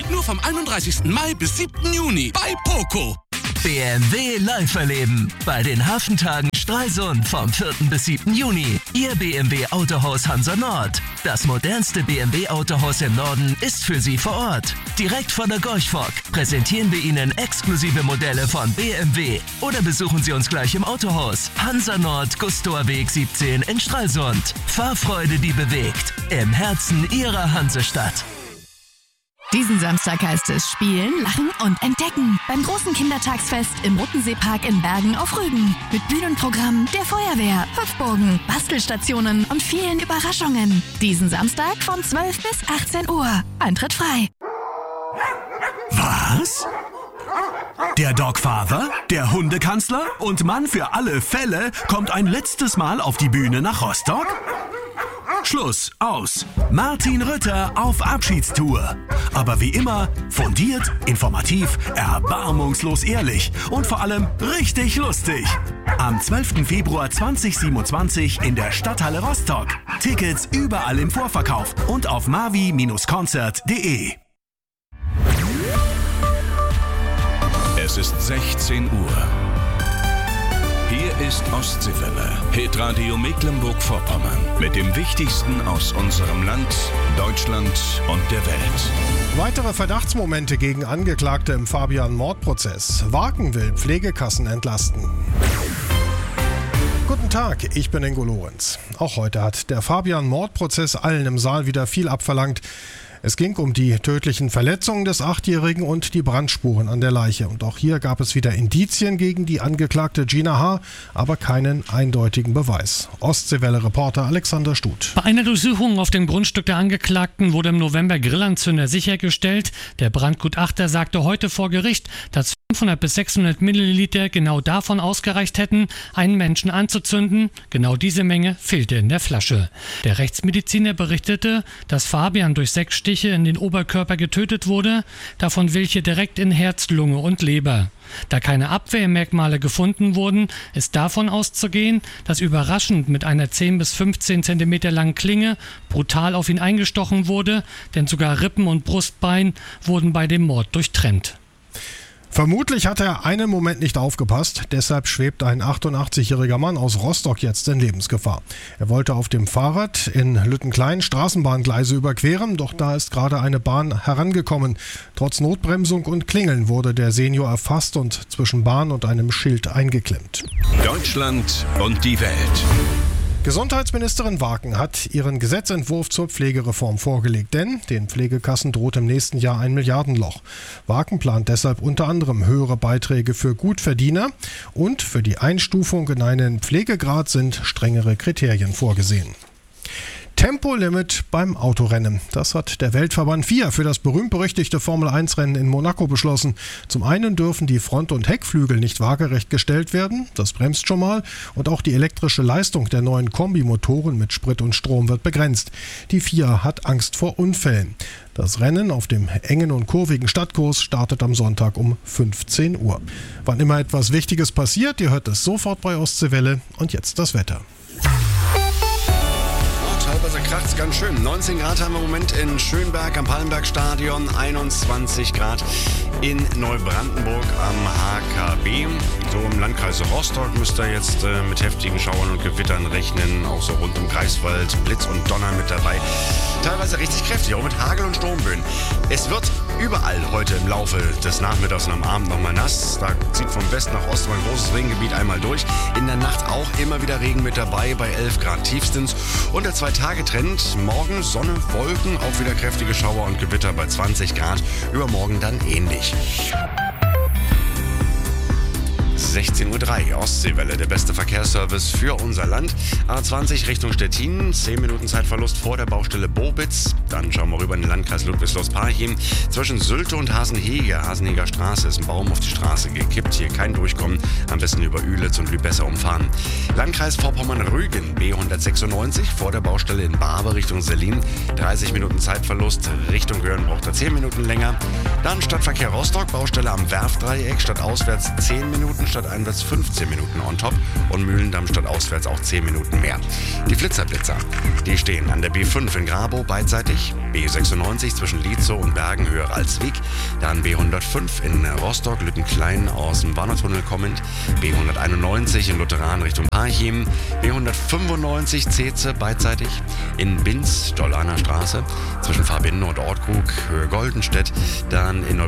Nur vom 31. Mai bis 7. Juni bei Poco. BMW live erleben bei den Hafentagen Stralsund vom 4. bis 7. Juni. Ihr BMW Autohaus Hansa Nord. Das modernste BMW Autohaus im Norden ist für Sie vor Ort. Direkt vor der Gorchfock präsentieren wir Ihnen exklusive Modelle von BMW. Oder besuchen Sie uns gleich im Autohaus. Hansa Nord, Gustower Weg 17 in Stralsund. Fahrfreude, die bewegt. Im Herzen Ihrer Hansestadt. Diesen Samstag heißt es Spielen, Lachen und Entdecken beim großen Kindertagsfest im Rottenseepark in Bergen auf Rügen. Mit Bühnenprogramm, der Feuerwehr, Hüpfburgen, Bastelstationen und vielen Überraschungen. Diesen Samstag von 12 bis 18 Uhr. Eintritt frei. Was? Der Dogfather, der Hundekanzler und Mann für alle Fälle kommt ein letztes Mal auf die Bühne nach Rostock? Schluss, aus. Martin Rütter auf Abschiedstour. Aber wie immer, fundiert, informativ, erbarmungslos ehrlich und vor allem richtig lustig. Am 12. Februar 2027 in der Stadthalle Rostock. Tickets überall im Vorverkauf und auf mavi-concert.de. Es ist 16 Uhr. Hier ist Ostseewelle, Hitradio Mecklenburg-Vorpommern. Mit dem Wichtigsten aus unserem Land, Deutschland und der Welt. Weitere Verdachtsmomente gegen Angeklagte im Fabian-Mordprozess. Waken will Pflegekassen entlasten. Guten Tag, ich bin Ingo Lorenz. Auch heute hat der Fabian-Mordprozess allen im Saal wieder viel abverlangt. Es ging um die tödlichen Verletzungen des 8-Jährigen und die Brandspuren an der Leiche. Und auch hier gab es wieder Indizien gegen die Angeklagte Gina H., aber keinen eindeutigen Beweis. Ostseewelle-Reporter Alexander Stuth. Bei einer Durchsuchung auf dem Grundstück der Angeklagten wurde im November Grillanzünder sichergestellt. Der Brandgutachter sagte heute vor Gericht, dass 500 bis 600 Milliliter genau davon ausgereicht hätten, einen Menschen anzuzünden. Genau diese Menge fehlte in der Flasche. Der Rechtsmediziner berichtete, dass Fabian durch 6 Stiche in den Oberkörper getötet wurde, davon welche direkt in Herz, Lunge und Leber. Da keine Abwehrmerkmale gefunden wurden, ist davon auszugehen, dass überraschend mit einer 10 bis 15 cm langen Klinge brutal auf ihn eingestochen wurde, denn sogar Rippen und Brustbein wurden bei dem Mord durchtrennt. Vermutlich hat er einen Moment nicht aufgepasst, deshalb schwebt ein 88-jähriger Mann aus Rostock jetzt in Lebensgefahr. Er wollte auf dem Fahrrad in Lüttenklein Straßenbahngleise überqueren, doch da ist gerade eine Bahn herangekommen. Trotz Notbremsung und Klingeln wurde der Senior erfasst und zwischen Bahn und einem Schild eingeklemmt. Deutschland und die Welt. Gesundheitsministerin Waken hat ihren Gesetzentwurf zur Pflegereform vorgelegt, denn den Pflegekassen droht im nächsten Jahr ein Milliardenloch. Waken plant deshalb unter anderem höhere Beiträge für Gutverdiener und für die Einstufung in einen Pflegegrad sind strengere Kriterien vorgesehen. Tempolimit beim Autorennen. Das hat der Weltverband FIA für das berühmt-berüchtigte Formel-1-Rennen in Monaco beschlossen. Zum einen dürfen die Front- und Heckflügel nicht waagerecht gestellt werden, das bremst schon mal, und auch die elektrische Leistung der neuen Kombimotoren mit Sprit und Strom wird begrenzt. Die FIA hat Angst vor Unfällen. Das Rennen auf dem engen und kurvigen Stadtkurs startet am Sonntag um 15 Uhr. Wann immer etwas Wichtiges passiert, ihr hört es sofort bei Ostseewelle. Und jetzt das Wetter. Teilweise kracht es ganz schön. 19 Grad haben wir im Moment in Schönberg am Pallenberg-Stadion, 21 Grad in Neubrandenburg am HKB. So im Landkreis Rostock müsst ihr jetzt mit heftigen Schauern und Gewittern rechnen. Auch so rund um Greifswald, Blitz und Donner mit dabei. Teilweise richtig kräftig, auch mit Hagel und Sturmböen. Es wird überall heute im Laufe des Nachmittags und am Abend nochmal nass. Da zieht von West nach Ost ein großes Regengebiet einmal durch. In der Nacht auch immer wieder Regen mit dabei, bei 11 Grad tiefstens. Und der 2-Tage-Trend, morgen Sonne, Wolken, auch wieder kräftige Schauer und Gewitter bei 20 Grad. Übermorgen dann ähnlich. 16.03 Uhr, Ostseewelle, der beste Verkehrsservice für unser Land. A20 Richtung Stettin, 10 Minuten Zeitverlust vor der Baustelle Bobitz. Dann schauen wir rüber in den Landkreis Ludwigslust-Parchim. Zwischen Sylte und Hasenheger Straße ist ein Baum auf die Straße gekippt. Hier kein Durchkommen, am besten über Ühlitz und Lübesser umfahren. Landkreis Vorpommern-Rügen, B196 vor der Baustelle in Barbe Richtung Sellin. 30 Minuten Zeitverlust, Richtung Hören braucht er 10 Minuten länger. Dann Stadtverkehr Rostock, Baustelle am Werftdreieck, statt auswärts 10 Minuten, statt einwärts 15 Minuten on top und Mühlendamm statt auswärts auch 10 Minuten mehr. Die Flitzerblitzer, die stehen an der B5 in Grabow beidseitig, B96 zwischen Lietzow und Bergen höher Alsweg, dann B105 in Rostock, Lüttenklein aus dem Warnow-Tunnel kommend, B191 in Lutheran Richtung Parchim, B195 Zeetze beidseitig, in Binz, Dollaner Straße, zwischen Farbinde und Ortkrug, Höhe Goldenstedt, dann in